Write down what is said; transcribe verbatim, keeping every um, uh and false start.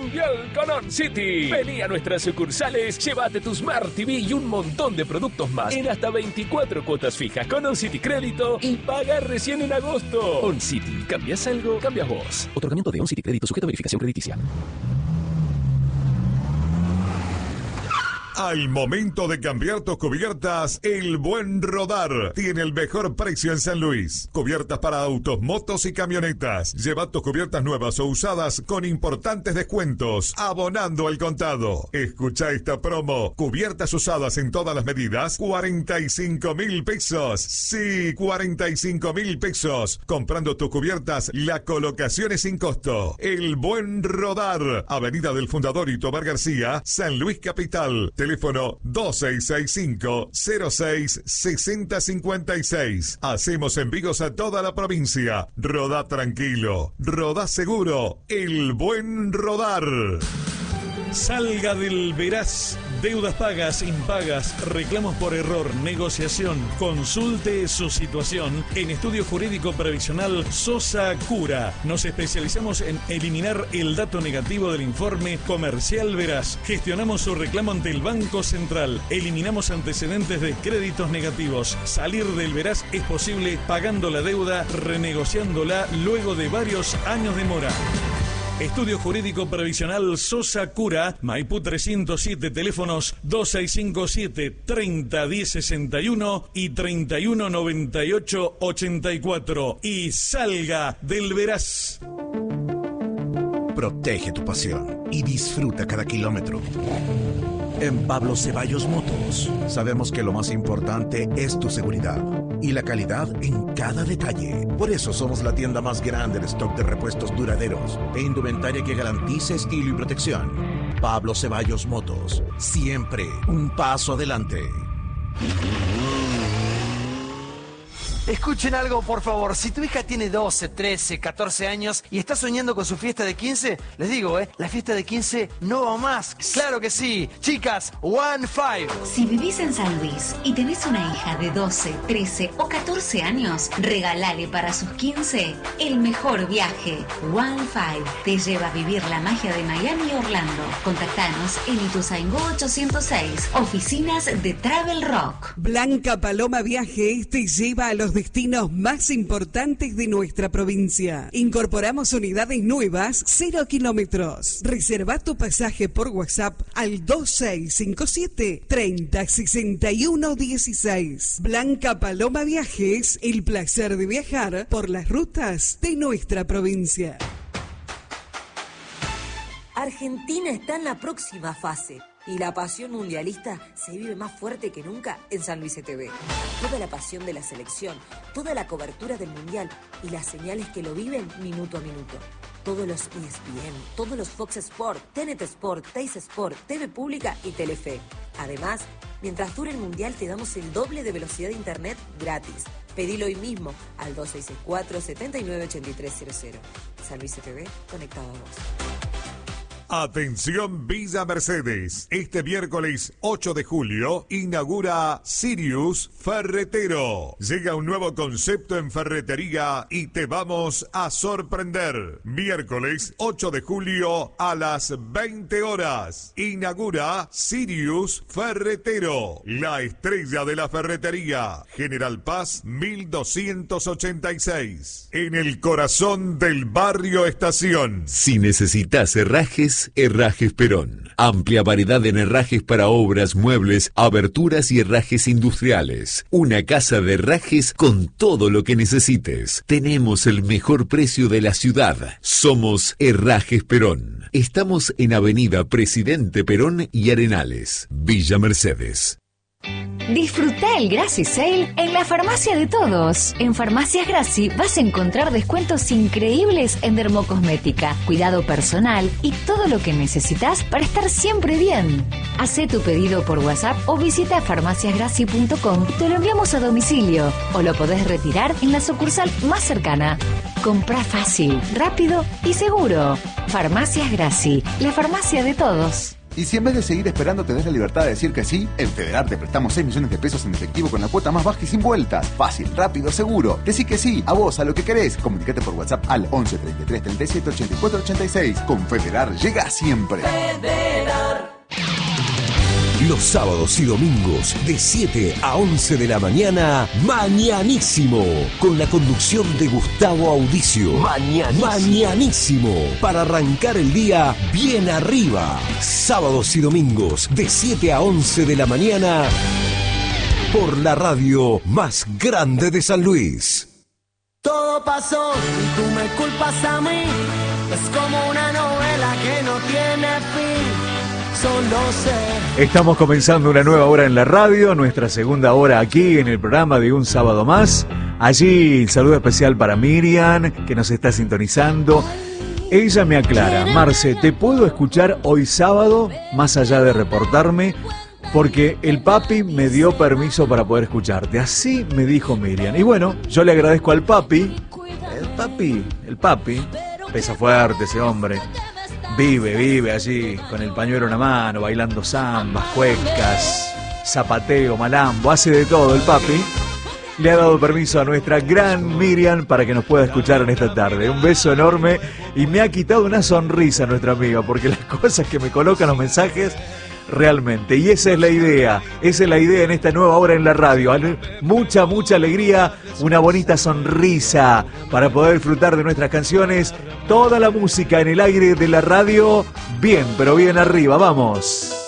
mundial con OnCity. Vení a nuestras sucursales, llévate tu Smart T V y un montón de productos más en hasta veinticuatro cuotas fijas con OnCity Crédito y paga recién en agosto. OnCity, ¿cambias algo? Cambias vos. Otorgamiento de OnCity Crédito sujeto a verificación crediticia. Al momento de cambiar tus cubiertas, El Buen Rodar tiene el mejor precio en San Luis. Cubiertas para autos, motos y camionetas. Lleva tus cubiertas nuevas o usadas con importantes descuentos, abonando al contado. Escucha esta promo. Cubiertas usadas en todas las medidas, cuarenta y cinco mil pesos. Sí, cuarenta y cinco mil pesos. Comprando tus cubiertas, la colocación es sin costo. El Buen Rodar. Avenida del Fundador y Tobar García, San Luis Capital. Teléfono dos seis seis cinco, cero seis, seis cero cinco seis. Hacemos envíos a toda la provincia. Rodá tranquilo, rodá seguro. El Buen Rodar. Salga del veraz. Deudas pagas, impagas, reclamos por error, negociación. Consulte su situación en Estudio Jurídico Previsional Sosa Cura. Nos especializamos en eliminar el dato negativo del informe comercial veraz. Gestionamos su reclamo ante el Banco Central. Eliminamos antecedentes de créditos negativos. Salir del veraz es posible pagando la deuda, renegociándola luego de varios años de mora. Estudio Jurídico Previsional Sosa Cura, Maipú trescientos siete, teléfonos dos seis cinco siete, treinta, diez sesenta y uno y treinta y uno noventa y ocho ochenta y cuatro. Y salga del veraz. Protege tu pasión y disfruta cada kilómetro. En Pablo Ceballos Motos, sabemos que lo más importante es tu seguridad y la calidad en cada detalle. Por eso somos la tienda más grande de stock de repuestos duraderos e indumentaria que garantiza estilo y protección. Pablo Ceballos Motos, siempre un paso adelante. Escuchen algo, por favor. Si tu hija tiene doce, trece, catorce años y está soñando con su fiesta de quince, les digo, ¿eh? La fiesta de quince no va más. ¡Claro que sí! Chicas, One Five. Si vivís en San Luis y tenés una hija de doce, trece o catorce años, regalale para sus quince el mejor viaje. One Five te lleva a vivir la magia de Miami y Orlando. Contactanos en Ituzaingó ochocientos seis, oficinas de Travel Rock. Blanca Paloma Viajes te lleva a los destinos más importantes de nuestra provincia. Incorporamos unidades nuevas, cero kilómetros. Reserva tu pasaje por WhatsApp al dos seis cinco siete, treinta, sesenta y uno dieciséis. Blanca Paloma Viajes, el placer de viajar por las rutas de nuestra provincia. Argentina está en la próxima fase y la pasión mundialista se vive más fuerte que nunca en San Luis T V. Toda la pasión de la selección, toda la cobertura del mundial y las señales que lo viven minuto a minuto. Todos los E S P N, todos los Fox Sport, T N T Sport, Teis Sport, T V Pública y Telefe. Además, mientras dure el mundial te damos el doble de velocidad de internet gratis. Pedilo hoy mismo al dos seis seis cuatro, siete nueve ocho tres cero cero. San Luis T V, conectado a vos. Atención Villa Mercedes, este miércoles ocho de julio inaugura Sirius Ferretero. Llega un nuevo concepto en ferretería y te vamos a sorprender. Miércoles ocho de julio a las veinte horas. Inaugura Sirius Ferretero, la estrella de la ferretería. General Paz mil doscientos ochenta y seis. En el corazón del barrio Estación. Si necesitas herrajes, Herrajes Perón. Amplia variedad en herrajes para obras, muebles, aberturas y herrajes industriales. Una casa de herrajes con todo lo que necesites. Tenemos el mejor precio de la ciudad. Somos Herrajes Perón. Estamos en Avenida Presidente Perón y Arenales, Villa Mercedes. Disfruta el Graci Sale en la farmacia de todos. En Farmacias Graci vas a encontrar descuentos increíbles en dermocosmética, cuidado personal y todo lo que necesitas para estar siempre bien. Hacé tu pedido por WhatsApp o visita farmacias graci punto com y te lo enviamos a domicilio o lo podés retirar en la sucursal más cercana. Comprá fácil, rápido y seguro. Farmacias Graci, la farmacia de todos. Y si en vez de seguir esperando te das la libertad de decir que sí, en Federar te prestamos seis millones de pesos en efectivo con la cuota más baja y sin vueltas. Fácil, rápido, seguro. Decí que sí, a vos, a lo que querés. Comunicate por WhatsApp al once treinta y tres treinta y siete ochenta y cuatro ochenta y seis. Con Federar llega siempre. Federar. Los sábados y domingos de siete a once de la mañana, Mañanísimo, con la conducción de Gustavo Audicio. Mañanísimo. Mañanísimo, para arrancar el día bien arriba. Sábados y domingos de siete a once de la mañana, por la radio más grande de San Luis. Todo pasó y tú me culpas a mí. Es como una novela que no tiene fin. Solo sé. Estamos comenzando una nueva hora en la radio, nuestra segunda hora aquí en el programa de Un Sábado Más. Allí, saludo especial para Miriam, que nos está sintonizando. Ella me aclara: Marce, ¿te puedo escuchar hoy sábado, más allá de reportarme? Porque el papi me dio permiso para poder escucharte. Así me dijo Miriam. Y bueno, yo le agradezco al papi. El papi, el papi, pesa fuerte ese hombre. Vive, vive allí, con el pañuelo en la mano, bailando zambas, cuecas, zapateo, malambo, hace de todo el papi. Le ha dado permiso a nuestra gran Miriam para que nos pueda escuchar en esta tarde. Un beso enorme y me ha quitado una sonrisa nuestra amiga, porque las cosas que me colocan los mensajes, realmente. Y esa es la idea, esa es la idea en esta nueva hora en la radio. Mucha, mucha alegría, una bonita sonrisa para poder disfrutar de nuestras canciones. Toda la música en el aire de la radio, bien, pero bien arriba, vamos.